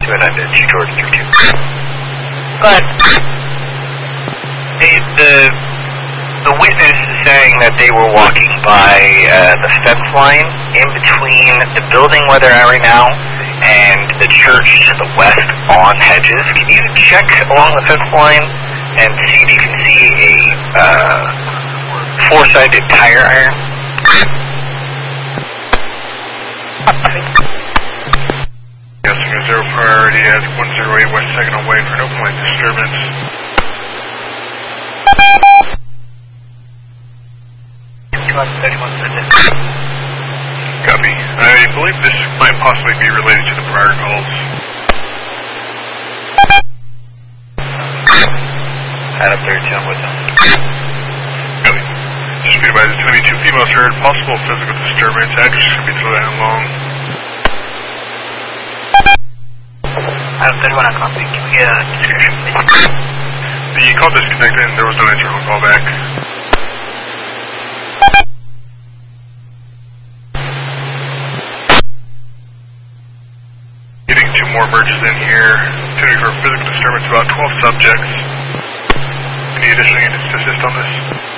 Good, I did. Jordan 3-2. Go ahead. The witness is saying that they were walking by the fence line in between the building where they're at right now and the church to the west on Hedges. Can you check along the fence line and see if you can see a four-sided tire iron? Yes, 0 priority at 108 West 2nd on way for an open light disturbance. Copy. I believe this might possibly be related to the prior calls. Adam 32, I'm with them. Copy. Just be advised, it's going to be 2 females heard, possible physical disturbance, address is going to be 3 and long. Adam 31 on copy. Can we get a description, please? The call disconnected and there was no answer on call back. Getting 2 more merges in here. Opportunity for physical disturbance, about 12 subjects. Any additional units to assist on this?